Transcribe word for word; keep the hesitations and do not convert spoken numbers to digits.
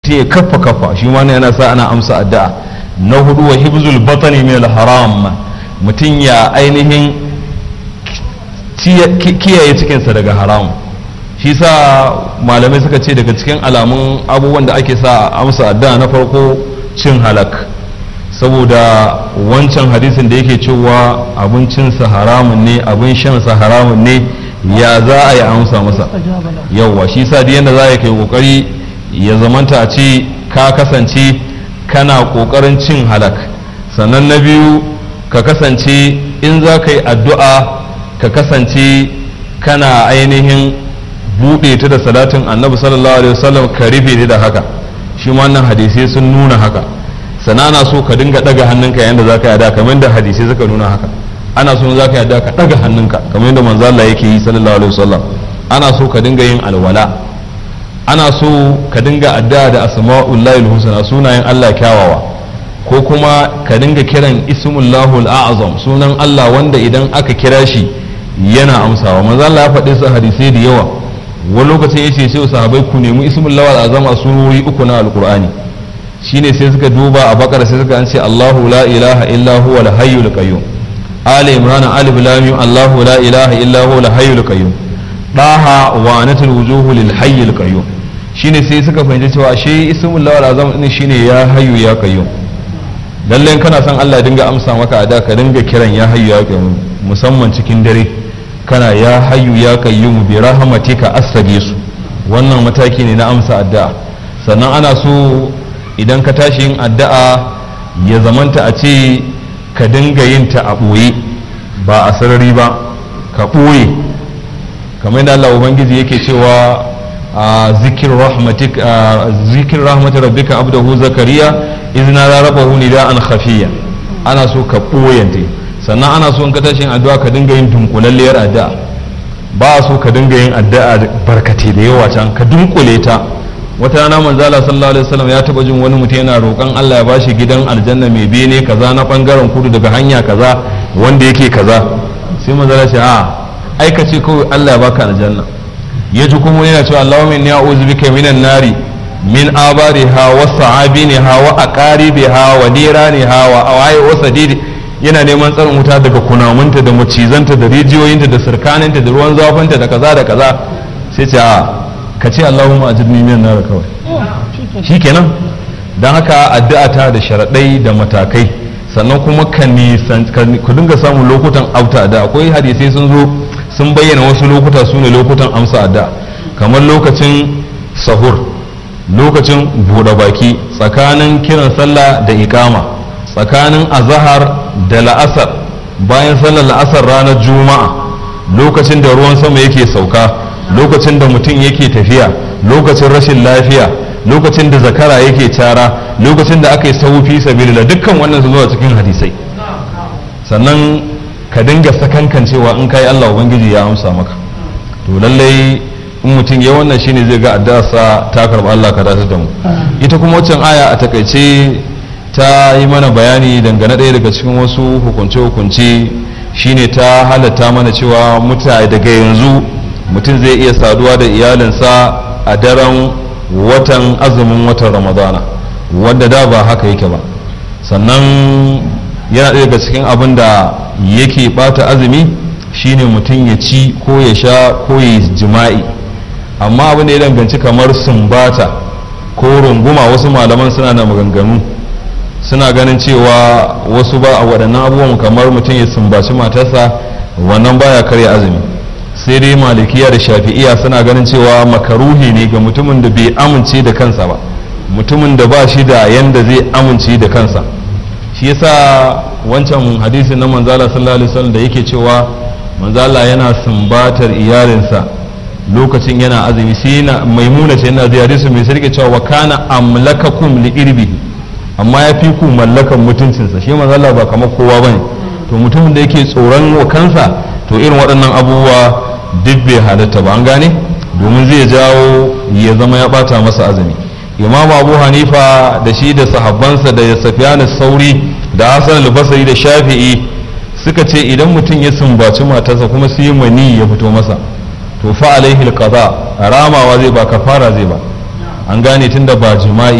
mutum ya kafa kafa shi ma yana sa ana amsa addu'a. Na hudu wa hibzul batani min al-haram, mutum ya ainihin kiyaye cikinsa daga haram. Shi sa malamai suka ce daga cikin alamun abubuwan da ake sa amsa addu'a na farko cin halak, saboda wancan hadisin da yake cewa abincinsa haramun ne abin shansa haramun ne, ya za a yi amsa masa yawwa. shi sa da yadda za a kai kokari ya zamanta a ce ka kasance kana kokarin cin halak. Sannan na biyu ka kasance in za ka yi addu'a ka kasance kana ainihin buɗe ta da salatin annabi sallallahu alaihi wasallam ka rufe da haka, shi ma wannan hadisai sun nuna haka. Sannan ana so ka dinga daga hannunka yanda za ka yi addu'a kamar da hadisai suka nuna haka. Ana so za ka yi addu'a ka daga hannunka kamar yadda manzo Allah yake yi sallallahu alaihi wasallam. Ana so ka dinga yin alwala, ana so ka dinga addu'a da asma'ullahi husna, sunayen Allah kyawawa, ko kuma ka dinga kiran ismullahul a'zam, sunan Allah wanda idan aka kira shi yana amsawa. manzo Allah ya faɗi su hadisai da yawa. Wani lokacin yace sai sahabbai ku nemi ismullahul a'zam a surori uku na alqur'ani, shine sai suka duba a bakara sai suka an ce Allahu la ilaha illa huwa al-hayyul qayyum. Ali Imran alif lam mim Allahu la ilaha illa huwa al-hayyul qayyum. Daha wa anatul wujuhu lil hayyul qayyum. Shine sai suka fahimci cewa shi ismullahul a'zam din shine ya hayyu ya qayyum. Lalle kana son Allah ya dinga amsa maka da ka dinga kiran ya hayyu ya qayyum, musamman cikin dare kana ya hayyu ya qayyum bi rahmatika astaghis. Wannan mataki ne na amsa addu'a. Sannan ana so idan ka tashi yin addu'a ya zamanta a ce ka dinga yin ta a ɓoye ba a sarari ba, ka ɓoye kamar yadda Allah Ubangiji yake cewa a zikir rahmatik zikir rahmatir rabbika abdahu zakariya izna rabahu nida'an khafiya. Ana so ka ɓoyante. Sannan ana so in ka tashi yin addu'a ka dinga yin dunkulalliyar addu'a, ba so ka dinga yin addu'a barkate da yawa can ka dunkule ta. Wata rana manzo Allah sallallahu alaihi wasallam ya taba jin wani mutum yana roƙon Allah ya bashi gidan aljanna mai bene kaza na bangaren kudu daga hanya kaza wanda yake kaza. Sai manzo Allah ya ce a aikace kawai Allah ya baka aljanna. Ya ji kuma yana cewa Allahumma inni a'udhu bika minan nari min abariha wa sa'abiniha wa aqaribiha wa diraniha wa awai wa sadidi. Yana neman tsarin wuta daga kunamunta da macizanta da rijiyoyinta da sirkaninta da ruwan zafanta da kaza da kaza. Sai ce a ka ce Allahumma ajirni minan nar kawai shikenan. Dan haka addu'a ta da sharaɗai da matakai. Sannan kuma ka nisan ku dinga samun lokutan auta da akwai hadisai sun zo sun bayyana wasu lokuta su ne lokutan amsa addu'a, kamar lokacin sahur, lokacin buɗe baki, tsakanin kiran sallah da iqama, tsakanin azhar da la'asar, bayan sallar la'asar ranar juma'a, lokacin da ruwan sama yake sauka, lokacin da mutum yake tafiya, lokacin rashin lafiya, lokacin da zakara yake cara, lokacin da aka yi saufi sabilillah, dukkan wannan su zuwa cikin hadisai. Sannan ka dinga sakankan cewa in kai Allah ubangiji ya amsa maka, to lallai in mutum ya wannan shine zai ga addu'arsa ta karba Allah ka dace da mu. Ita kuma waccan aya a takaice ta yi mana bayani dangane ɗaya daga cikin wasu hukunce-hukunce, shine ta halatta mana cewa mutane daga yanzu mutum zai iya saduwa da iyalinsa a daren watan azumin watan ramadana, wanda da ba haka yake ba. Sannan yana ɗaya daga cikin abin da yake bata azumi shine mutum ya ci ko ya sha ko ya jima'i. Amma abin da ya danganci kamar sumbata ko runguma, wasu malaman suna da maganganu, suna ganin cewa wasu ba a waɗannan abubuwan kamar mutum ya sumbaci matarsa wannan baya karya azumi. Sai dai malikiya da shafi'iya suna ganin cewa makaruhi ne ga mutumin da bai amince da kansa ba, mutumin da ba shi da yanda zai amince da kansa. Shi yasa wancan hadisin na manzala sallallahu alaihi wasallam da yake cewa manzala yana sumbatar iyalinsa lokacin yana azumi, sai yana maimuna ce yana zai hadisin mai sarki cewa wa kana amlakakum li irbihi, amma ya fi ku mallakan mutuncinsa. Shi manzala ba kamar kowa bane, to mutumin da yake tsoron wa kansa to irin waɗannan abubuwa duk bai halatta ba, an gane, domin zai jawo ya zama ya bata masa azumi. Imam Abu Hanifa da shi da sahabbansa da Sufyan sauri da Hasan al-Basri da Shafi'i suka ce idan mutum ya sumbaci matarsa kuma sai mani ya fito masa, to fa alaihi al-qada, ramawa zai ba kafara zai ba, an gane, tunda ba jima'i